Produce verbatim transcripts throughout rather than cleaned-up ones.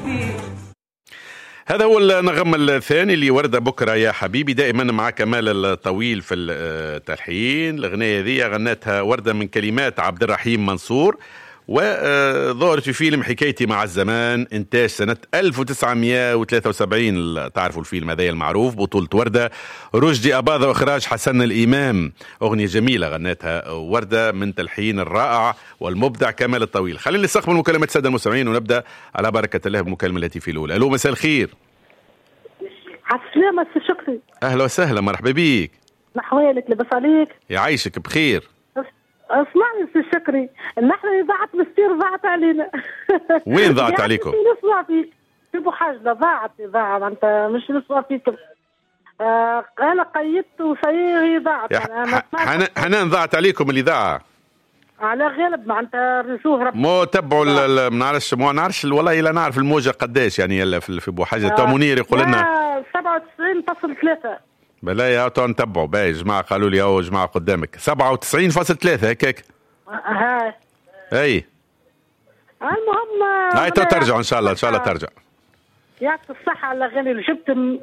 هذا هو النغم الثاني اللي ورد بكرة يا حبيبي، دائما مع كمال الطويل في التلحين. الأغنية ذي غنتها وردة من كلمات عبد الرحيم منصور، وظهرت في فيلم حكايتي مع الزمان إنتاج سنة ألف وتسعمائة وثلاثة وسبعين. تعرفوا الفيلم هذا المعروف، بطولة وردة، رشدي أباظة وإخراج حسن الإمام. أغنية جميلة غنتها وردة من تلحين الرائع والمبدع كمال الطويل. خلينا نستقبل مكالمة السادة المستمعين ونبدأ على بركة الله بالمكالمة التي في الأولى. ألو، مساء الخير. عالسلامة سي شكري. أهلا وسهلا، مرحبا بيك. نحوالك، لبس عليك. يعيشك بخير. اسمعني سي شكري، نحن ضاعت مستير ضاعت علينا. وين ضاعت عليكم؟ نسمع فيك في بوحاجلة، ضاعت ضاعت انت مش نسمع فيك. آه انا قيدت وسيري ضاعت. حنان حنان ضاعت عليكم الإذاعة على غالب معناتها رجوه رب. مو تبعوا ما نعرفش ما نعرفش والله لا نعرف الموجة قداش يعني في بوحاجة. تو منير يقول لنا سبعة وتسعين فاصلة ثلاثة. بلا يا تو نتبعوا باهي. جماعة قالوا لي يا جماعة قدامك سبعة وتسعين فاصلة ثلاثة هكاك. هاي اي المهم هاي تو ترجع ان شاء الله، ان شاء الله ترجع. يعطي الصحة على الاغاني اللي جبت م...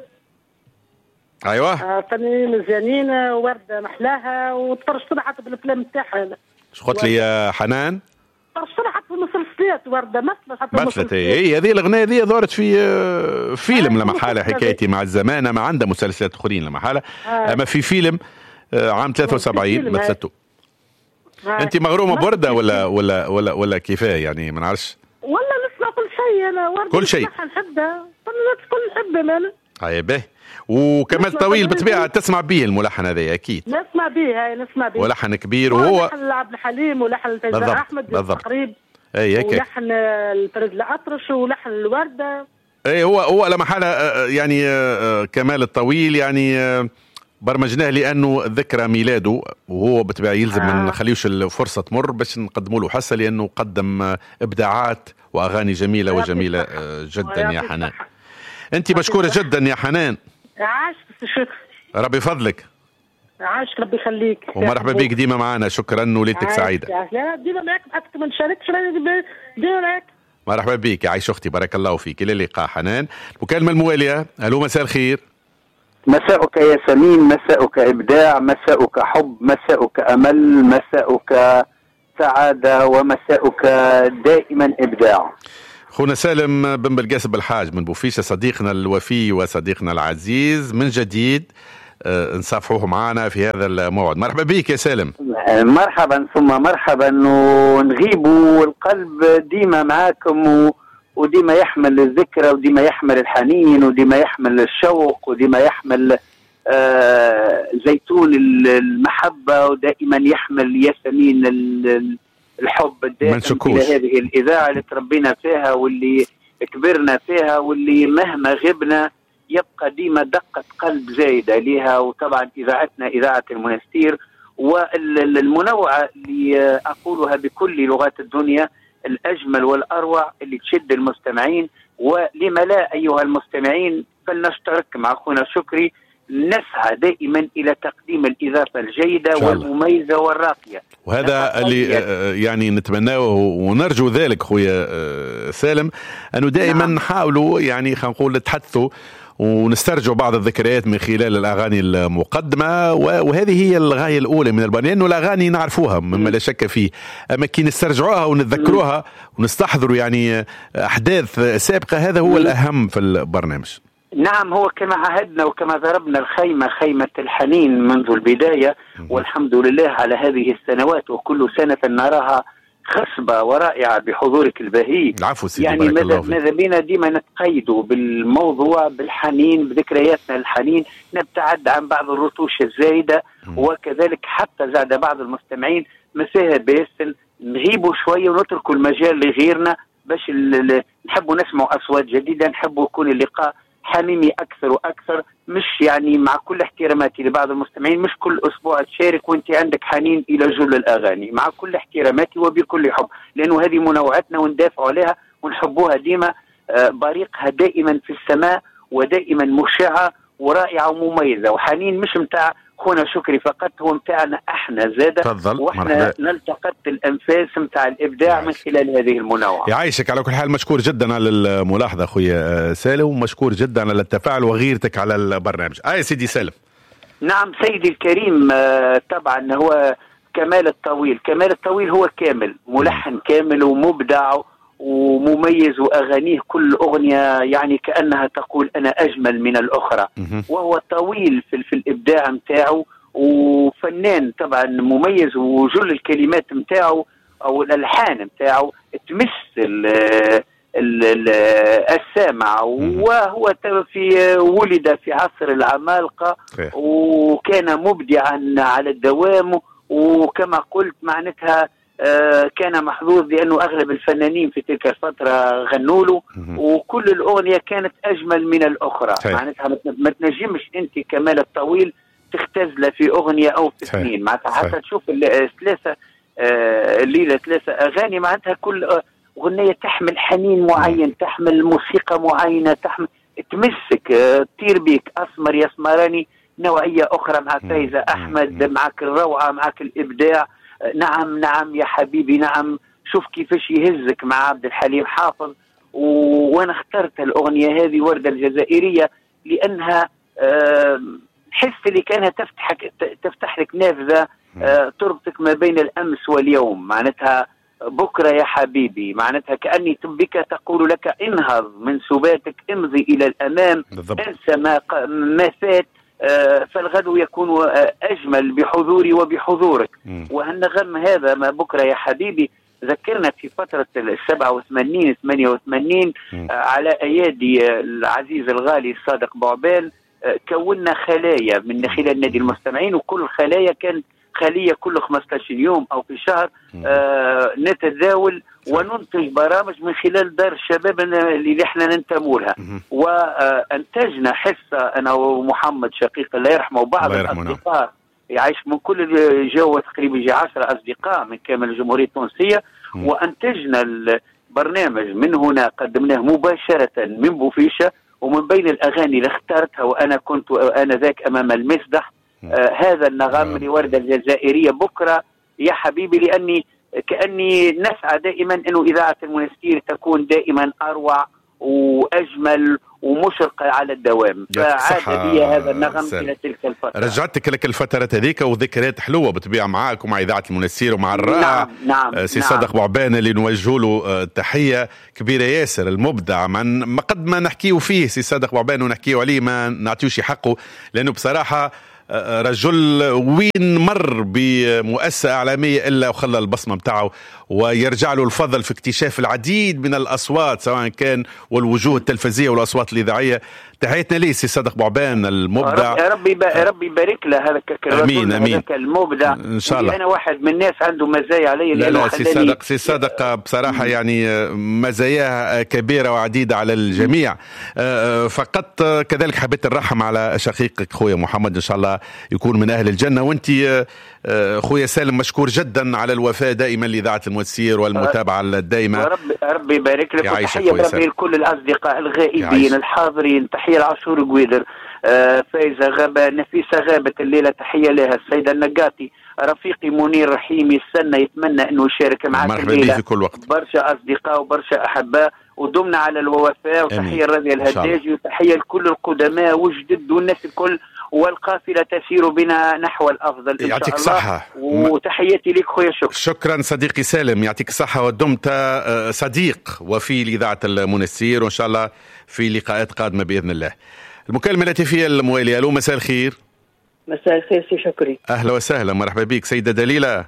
ايوه فنانين مزيانين، وردة محلاها وتفرجت حتى بالافلام نتاعها. شو قلت لي يا حنان؟ تفرجت حتى في المسلسلات وردة مثلت حتى مثلت. اي هذه الاغنية ذي ظهرت في فيلم لما حالة حكايتي مع الزمان، ما عندها مسلسلات اخرين لما حالة، اما في فيلم عام ثلاثة وسبعين مثلته. انت مغرومه بورده ولا ولا ولا ولا كيفاه يعني ما نعرفش. والله نسمع كل شيء انا، ورده كل شيء نحبها، كل نحبها انا. هاي باهي. وكمال طويل بالطبيعه تسمع به الملحن هذا اكيد. نسمع به، هاي نسمع به. ولحن كبير وهو لحن عبد الحليم ولحن فايز احمد بالتقريب. اي هيك. ولحن الفريد الأطرش ولحن الورده. اي هو هو لما حاله يعني كمال الطويل يعني برمجناه لانه ذكرى ميلاده، وهو بالطبيعه يلزم آه. ما نخليوش الفرصه تمر باش نقدموا له حصه، لانه قدم ابداعات واغاني جميله وجميله جدا يا حنان. انت مشكوره جدا يا حنان. عاش شكرا. ربي فضلك. عاش ربي يخليك. ومرحبا بك ديما معنا، شكرا وليلتك سعيده. لا ديما معك، حتى ما نشاركش ديما معك. مرحبا بك عايش اختي، بارك الله فيك. الى اللقاء حنان. مكالمه المواليه. الو، مساء الخير. مساؤك يا سمين، مساؤك إبداع، مساؤك حب، مساؤك أمل، مساؤك سعادة، ومساؤك دائما إبداع. خونا سالم بن بلقاسب الحاج من بوفيشة، صديقنا الوفي وصديقنا العزيز من جديد، أه نصافحوه معنا في هذا الموعد. مرحبا بك يا سالم. مرحبا ثم مرحبا، ونغيب والقلب ديما معاكم و... وديما يحمل الذكرى، وديما يحمل الحنين، وديما يحمل الشوق، وديما يحمل آه زيتون المحبة، ودائما يحمل ياسمين الحب الدائم إلى هذه الإذاعة اللي تربينا فيها واللي كبرنا فيها، واللي مهما غبنا يبقى ديما دقة قلب زايدة لها. وطبعا إذاعتنا إذاعة المنستير والمنوعة اللي أقولها بكل لغات الدنيا، الأجمل والأروع اللي تشد المستمعين. ولما لا أيها المستمعين، فلنشترك مع أخونا شكري، نسعى دائما إلى تقديم الإضافة الجيدة والمميزة والراقية، وهذا اللي يعني نتمناه ونرجو ذلك خويا سالم، أنه دائما نعم. نحاولوا يعني خلينا نقول نتحدثوا ونسترجع بعض الذكريات من خلال الأغاني المقدمة، وهذه هي الغاية الأولى من البرنامج، لأنه الأغاني نعرفوها مما لا شك فيه، أما كي نسترجعوها ونتذكروها ونستحضروا يعني أحداث سابقة، هذا هو الأهم في البرنامج. نعم، هو كما عهدنا وكما ضربنا الخيمة خيمة الحنين منذ البداية، والحمد لله على هذه السنوات، وكل سنة نراها خصبة ورائعة بحضورك البهي. العفو سيدي، يعني ماذا ماذا بينا ديما نتقيد بالموضوع، بالحنين، بذكرياتنا الحنين، نبتعد عن بعض الرتوش الزايدة، وكذلك حتى زاد بعض المستمعين مساها بيسن نغيبوا شوية ونتركوا المجال لغيرنا باش نحبوا نسمعوا أصوات جديدة، نحبوا يكون اللقاء حميمي أكثر وأكثر. مش يعني مع كل احتراماتي لبعض المستمعين، مش كل أسبوع تشارك وانت عندك حنين إلى جل الأغاني، مع كل احتراماتي وبكل حب، لأنه هذه منوعتنا وندافع عليها ونحبوها ديما. بريقها دائما في السماء ودائما مشعة ورائعة ومميزة، وحنين مش متاع خونا شكري فقط هو متاعنا احنا زاده، واحنا نلتقط الانفاس متاع الابداع من خلال هذه المنوعه. يعيشك. على كل حال مشكور جدا على الملاحظه خويا سالم، ومشكور جدا على التفاعل وغيرتك على البرنامج. اه يا سيدي سالم. نعم سيدي الكريم، طبعا هو كمال الطويل، كمال الطويل هو كامل، ملحن كامل ومبدع ومميز، وأغانيه كل أغنية يعني كأنها تقول أنا أجمل من الأخرى، وهو طويل في, في الإبداع متاعه، وفنان طبعا مميز، وجل الكلمات متاعه أو الألحان متاعه تمس ال ال ال السامع، وهو في ولد في عصر العمالقة وكان مبدعا على الدوام، وكما قلت معناتها آه كان محظوظ لأنه أغلب الفنانين في تلك الفترة غنوا له، وكل الأغنية كانت أجمل من الأخرى. معناتها ما تنجمش أنت كمال الطويل تختزله في أغنية أو في اثنين، معناتها حتى تشوف ثلاثة آه الليلة ثلاثة أغاني معناتها كل أغنية تحمل حنين معين، تحمل موسيقى معينة، تحمل تمسك آه تطير بيك. أسمر يسمراني نوعية أخرى مع فايزة أحمد، معك الروعة، معك الإبداع. نعم نعم يا حبيبي نعم، شوف كيفاش يهزك مع عبد الحليم حافظ. وانا اخترت الاغنيه هذه وردة الجزائريه لانها حس اللي كانها تفتحك تفتح لك نافذه تربطك ما بين الامس واليوم. معناتها بكره يا حبيبي، معناتها كاني بك تقول لك انهض من سباتك، امضي الى الامام، انسى ما ما فات، فالغد يكون أجمل بحضوري وبحضورك. وهالنغم هذا ما بكرة يا حبيبي ذكرنا في فترة السبعة وثمانين ثمانية وثمانين على أيادي العزيز الغالي الصادق بعبان، كونا خلايا من خلال نادي المستمعين، وكل الخلايا كانت خلية كل خمسة عشر يوم أو في شهر آه نتداول وننتج برامج من خلال دار الشباب اللي احنا ننتموا لها. وانتجنا حصة انا ومحمد شقيق الله يرحمه وبعض الاصدقاء يعيش من كل جو، تقريبا يجي عشرة اصدقاء من كامل الجمهورية التونسية، وانتجنا البرنامج من هنا قدمناه مباشرة من بوفيشة. ومن بين الاغاني اللي اخترتها وانا كنت انا ذاك امام المسبح آه هذا النغم لوردة الجزائرية بكرة يا حبيبي، لاني كأني نسعى دائما أنه إذاعة المنستير تكون دائما أروع وأجمل ومشرقة على الدوام. فعاد بي هذا النغم إلى تلك الفترة، رجعتك لك الفترات هذيك وذكريات حلوة بطبيعة معاك ومع إذاعة المنستير ومع الرائع نعم نعم سي صادق نعم. بعبان اللي نوجه له تحية كبيرة ياسر، المبدع من ما قد ما نحكيه فيه سي صادق بعبان ونحكيه عليه ما نعطيوش حقه، لأنه بصراحة رجل وين مر بمؤسسة إعلامية إلا وخلى البصمة بتاعه، ويرجع له الفضل في اكتشاف العديد من الأصوات سواء كان والوجوه التلفزية والأصوات الإذاعية. تحياتنا ليه سي صادق بعبان المبدع، يا ربي ربي يبارك له هذا أمين أمين المبدع إن شاء الله. أنا واحد من الناس عنده مزايا علي، لا لا سي صادق سي صادق بصراحة يعني مزاياه كبيرة وعديدة على الجميع. فقط كذلك حبيت الرحم على شقيقك خويا محمد، إن شاء الله يكون من أهل الجنة. وانت خويا سالم مشكور جدا على الوفاء دائما لإذاعة المنستير والمتابعة الدائمة. ربي ربي يبارك لك، وتحية بربي لكل الأصدقاء الغائبين الحاضرين، تحية العاشور قويدر، آه فايزة غابة، نفيسة غابت الليلة تحية لها، السيدة النقاطي، رفيقي منير رحيمي السنة يتمنى أنه يشارك معك الليلة. في كل وقت برشا أصدقاء وبرشا أحباء ودمنا على الوفاء. وتحية الرضي الهداجي، وتحية لكل القدماء والجدد والناس الكل، والقافلة تسير بنا نحو الأفضل إن يعطيك شاء الله. صحة. وتحياتي لك خويا شكرا. شكرا صديقي سالم، يعطيك الصحة ودمت صديق وفي لإذاعة المنستير، وإن شاء الله في لقاءات قادمة بإذن الله. المكالمة الهاتفية الموالية. ألو مساء الخير. مساء الخير سي شكري. أهلا وسهلا، مرحبا بك سيدة دليلة.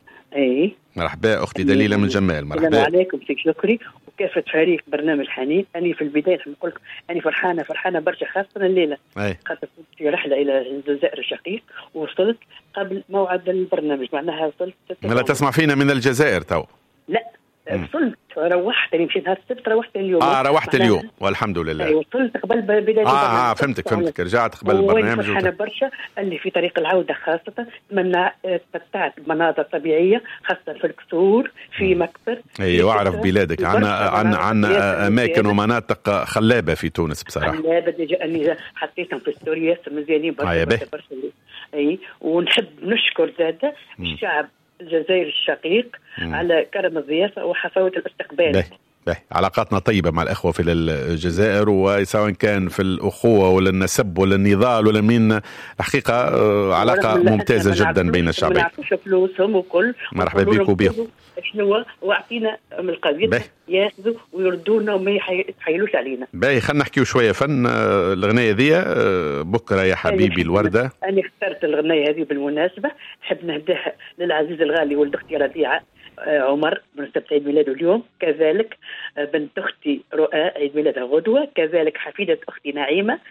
أي مرحبا أختي دليلة من جمال. مرحبا. السلام عليكم سي شكري وكافة فريق برنامج حنين. أنا في البداية نقول لك أنا فرحانة فرحانة برشا، خاصة الليلة خاطر كنت في رحلة إلى الجزائر الشقيق ووصلت قبل موعد البرنامج، معناها وصلت. لا تسمع فينا من الجزائر تو؟ لا وصلت، روحت يعني مشيت هذا السبت، روحت اليوم. اه روحت اليوم والحمد لله. اي وصلت قبل بداية اه اه فهمتك فهمتك رجعت قبل البرنامج. فرحانة برشا اللي في طريق العودة، خاصة اتمنى تمتعت بمناظر طبيعية خاصة في الكسور في مكبر. اي واعرف بلادك، عنا عنا عنا اماكن ومناطق خلابة في تونس بصراحة. خلابة اللي حطيتهم في ستوريات مزيانين برشا برشا. اي ونحب نشكر زاده الشعب الجزائري الشقيق مم. على كرم الضيافه وحفاوه الاستقبال. بي. بي. علاقاتنا طيبه مع الاخوه في الجزائر، وسواء كان في الاخوه ولا النسب ولا النضال ولا من الحقيقه علاقه ممتازه جدا بين الشعبين. ما نعرفوش فلوسهم وكل مرحبا بك وبيهم. شنو واعطينا من القضيه ياخذوا ويردونا وما يتحايلوش علينا. باهي خلينا نحكيو شويه فن. الاغنيه ذي بكره يا حبيبي الورده. انا اخترت الاغنيه هذه بالمناسبه، نحب نهديها للعزيز الغالي ولد اختي ربيعه عمر بمناسبه عيد ميلاده اليوم، كذلك بنت اختي رؤى عيد ميلادها غدوه، كذلك حفيده اختي نعيمه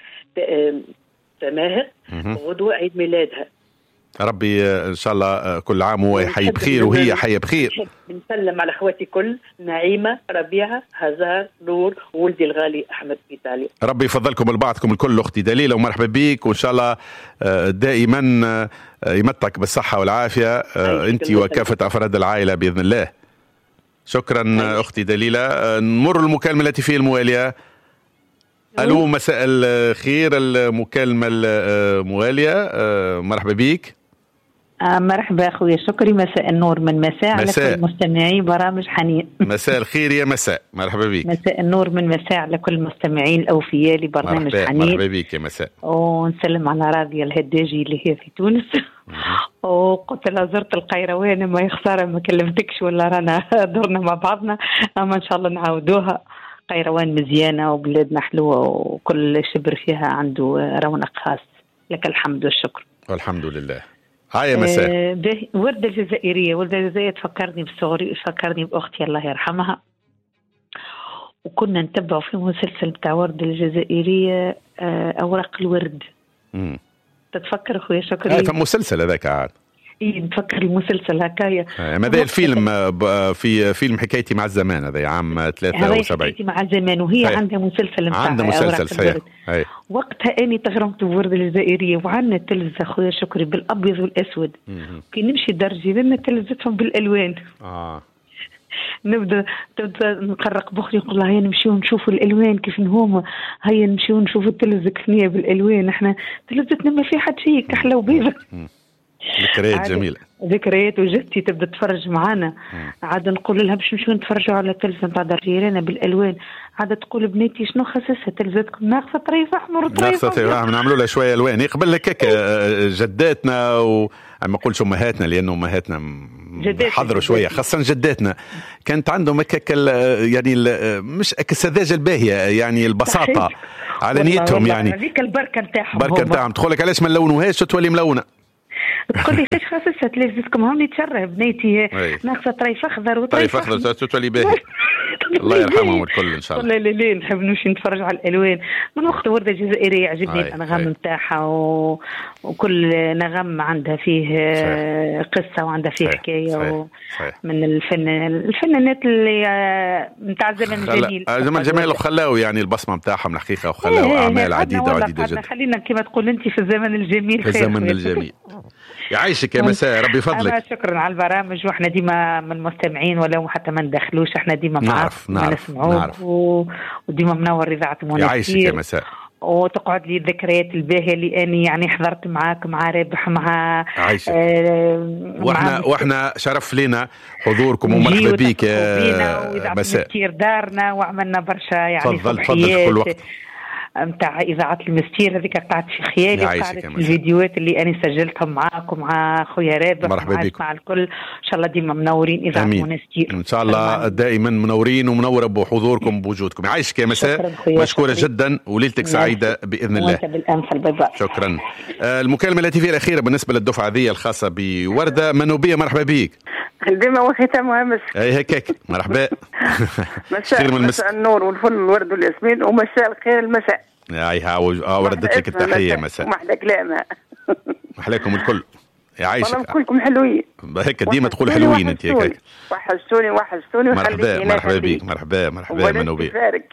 سماهر غدوه عيد ميلادها. ربي ان شاء الله كل عام وهو حي بخير وهي حيه بخير. بنسلم على اخواتي كل نعيمه ربيعه هزار نور وولدي الغالي احمد في ايطاليا. ربي يفضلكم لبعضكم الكل. اختي دليله ومرحبا بيك، وان شاء الله دائما يمتعك بالصحه والعافيه انت وكافه افراد العائله باذن الله. شكرا أيش. اختي دليله. نمر المكالمه التي في المواليه. الو مساء الخير. المكالمه المواليه مرحبا بيك. آه مرحبا أخوي شكري. مساء النور من مساء, مساء. على كل مستمعي برامج حنين. مساء الخير يا مساء. مرحبا بيك. مساء النور من مساء على كل المستمعين الأوفياء لبرنامج مرحبا. حنين. مرحبا بيك يا مساء. ونسلم على راضية الهداجي اللي هي في تونس. وقلت لها زرت القيروان ما يخسر ما كلمتكش ولا رانا دورنا مع بعضنا، أما إن شاء الله نعاودوها. قيروان مزيانة وبلادنا حلوة وكل شبر فيها عنده رونق خاص. لك الحمد والشكر. والحمد لله. هاي مساء. آه وردة الجزائرية. وردة الجزائرية تفكرني بصغري، تفكرني بأختي الله يرحمها، وكنا نتبع في مسلسل بتاع وردة الجزائرية آه أوراق الورد. امم تتفكر أخويا شكري؟ هاي فمسلسل هذاك عاد. إيه نتفكر المسلسل هكايا. هذا الفيلم في فيلم حكايتي مع الزمان هذا عام ثلاثة وسبعين. حكايتي مع الزمان وهي هي. عندها مسلسل متاع عندها مسلسل صحيح. وقتها أني تغرمت بوردة الجزائرية وعندنا تلفزة أخويا شكري بالأبيض والأسود. كي نمشي درجي لنا تلفزتهم بالألوان. آه. نبدا تبدا نقرق بخري نقول لها هيا نمشيو نشوفوا الالوان كيف هما، هيا نمشيو نشوفوا التلفزه كيف هي بالالوان. احنا تلفزتنا ما في حد شيء كحله وبيضه. ذكريات جميله. ذكريات. وجدتي تبدا تتفرج معانا، عاد نقول لها باش نمشيو نتفرجوا على التلفزه نتاع درجيرانا بالالوان، عاد تقول بنيتي شنو خصصها تلفزتكم ناقصه طريف احمر وطريف ناقصه طريف احمر، نعملوا لها شويه الوان. يقبل لك هيك جداتنا و ما نقولش امهاتنا لانه امهاتنا حضروا شويه، خاصه جداتنا كانت عندهم هكاك يعني مش السذاجه الباهيه، يعني البساطه على نيتهم، يعني هذيك البركه نتاعهم. بركه نتاعهم تقول لك علاش ما نلونوهاش تولي ملونه. تقول لي فاش خاصة تلفزتكم هوني تشرح بنيتي ناقصه طريف اخضر وطريف اخضر تولي باهي. الله يرحمهم الكل ان شاء الله. لا لا لا نحب نمشي نتفرج على الالوان. من وقت ورده جزائريه عجبني الانغام نتاعها و... وكل نغم عندها فيه صحيح. قصه وعندها فيه صحيح. حكايه صحيح. و... صحيح. من الفن الفنانات اللي نتاع زمن الجميل زمن جميل وخلاوا يعني البصمه نتاعهم الحقيقه وخلاوا اعمال عديده وعديده جدا. خلينا كما تقول انت في الزمن الجميل. في الزمن الجميل. يعيشك يا مساء ربي يفضلك. شكرا على البرامج، واحنا ديما من المستمعين ولو حتى ما ندخلوش احنا ديما نعرف نعرف نعرف و... وديما منور اذاعه منى. يعيشك يا مساء. وتقعد لي الذكريات الباهيه اللي اني يعني حضرت معاك مع رابح مع عايشك. آه واحنا مع واحنا شرف لنا حضوركم ومرحبا بك يا مساء. كثير دارنا وعملنا برشا يعني تفضل تفضل كل وقت متاع إذاعة المستير هذيك قاعد في خيالي، وقاعدة الفيديوهات اللي أنا سجلتهم معاكم مع خويا رابح مرحبا بكم مع الكل. إن شاء الله ديما منورين إذاعة المستير إن شاء الله دائما منورين ومنورة بحضوركم بوجودكم. يعيشك يا مساء، مشكورة جدا وليلتك سعيدة بإذن الله. شكرا. آه المكالمة التي فيها الأخيرة بالنسبة للدفعة ذي الخاصة بوردة منوبية. مرحبا بيك. الديمة وختامها مسك. أي هكاك مرحبا. مساء مساء النور والفل والورد والياسمين ومساء الخير المساء. اي ها وردت لك التحيه مساء. محلى كلامها. محلاكم الكل. يعيشك. والله كلكم حلوين. هيك ديما تقول حلوين انت هيك. وحشتوني وحشتوني مرحبا مرحبا بيك. مرحبا مرحبا منوبي.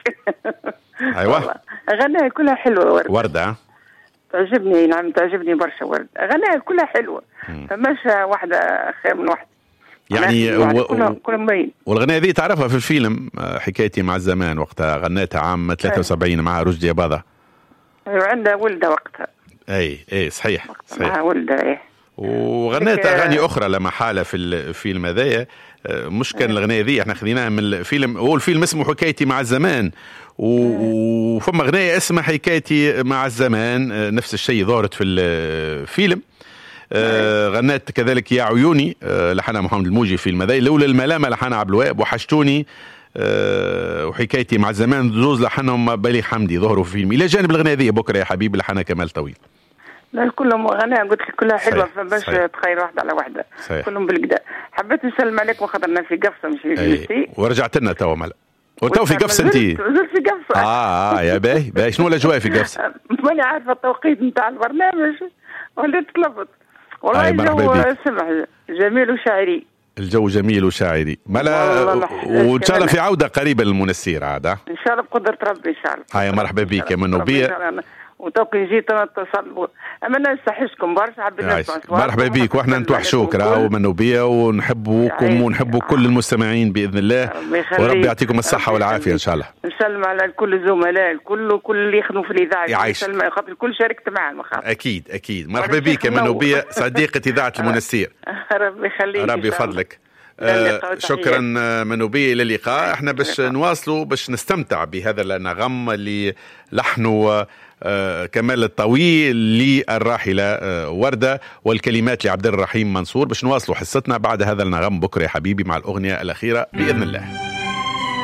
ايوه اغانيها كلها حلوه ورده. ورده تعجبني. نعم تعجبني برشا ورده، اغانيها كلها حلوه، فماش واحده خير من واحده يعني و... كل والغنية ذي تعرفها في الفيلم حكايتي مع الزمان، وقتها غنيتها عام ثلاثة وسبعين مع رشدي أباظة. أيوة عندها ولدة وقتها. اي اي صحيح صحيح. مع ولده ايه. وغنيت اغاني اخرى لا محاله في الفيلم هذايا، مش كان الاغنيه ذي احنا خذيناها من الفيلم، هو الفيلم اسمه حكايتي مع الزمان، وفما اغنيه اسمها حكايتي مع الزمان نفس الشيء ظهرت في الفيلم. آه غنيت كذلك يا عيوني آه لحنها محمد الموجي في المذاي، لولا الملامه لحنها عبد الوهاب، وحشتوني آه وحكايتي مع الزمان زوز لحنهم بليغ حمدي ظهروا في فيلم، الى جانب الاغنيه ذي بكره يا حبيبي لحنها كمال طويل. لا كلهم اغاني قلت لك كلها حلوه، فباش تخير واحده على واحده كلهم بالكدا. حبيت نسلم عليك وخاطرنا في قفصه مش في جلستي، ورجعت لنا تو مالا وتو في قفصه انت. زلت في قفصه. اه اه يا باهي باهي شنو الاجواء في قفصه؟ ماني عارفه التوقيت نتاع البرنامج وليت تلفظ والله. الجو سمح جميل وشاعري، الجو جميل وشاعري مالا، وان شاء الله في عوده قريبه للمنسير عاد ان شاء الله بقدره ربي ان شاء الله. هاي مرحبا بك يا منوبيه، وتوقي جيت انا اتصل اما انا نستحشكم برشا حبيت نسمع. مرحبا بك، واحنا نتوحشوك راهو منوبيه، ونحبوكم ونحبوا كل المستمعين باذن الله، وربي يعطيكم الصحه والعافيه ان شاء الله. نسلم على كل الزملاء الكل كل اللي يخدموا في الاذاعه، نسلم خاطر الكل شاركت معهم. اكيد اكيد مرحبا بك يا منوبيه صديقه اذاعه المنسير. ربي يخليك ربي يفضلك. آه شكرا منوبيه، الى اللقاء. احنا باش نواصلوا باش نستمتع بهذا النغم اللي لحنه آه كمال الطويل للراحله آه ورده، والكلمات لعبد الرحيم منصور. باش نواصلوا حصتنا بعد هذا النغم بكره يا حبيبي مع الاغنيه الاخيره باذن الله.